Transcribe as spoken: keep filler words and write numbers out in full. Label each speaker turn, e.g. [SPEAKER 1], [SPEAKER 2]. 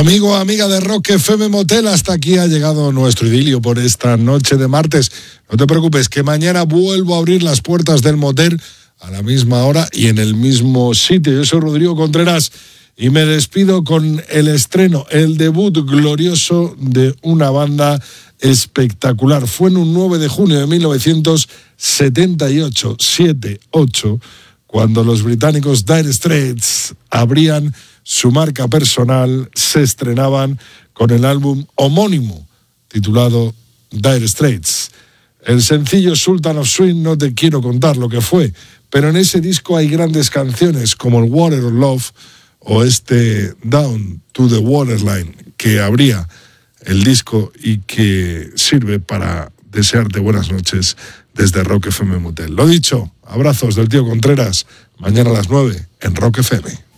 [SPEAKER 1] Amigo, amiga de Rock F M Motel, hasta aquí ha llegado nuestro idilio por esta noche de martes. No te preocupes, que mañana vuelvo a abrir las puertas del motel a la misma hora y en el mismo sitio. Yo soy Rodrigo Contreras y me despido con el estreno, el debut glorioso de una banda espectacular. Fue en un nueve de junio de mil novecientos setenta y ocho, siete ocho, cuando los británicos Dire Straits abrían su marca personal, se estrenaban con el álbum homónimo titulado Dire Straits. El sencillo Sultan of Swing no te quiero contar lo que fue, pero en ese disco hay grandes canciones como el Water of Love o este Down to the Waterline, que abría el disco y que sirve para desearte buenas noches desde Rock F M Motel. Lo dicho, abrazos del tío Contreras, mañana a las nueve en Rock F M.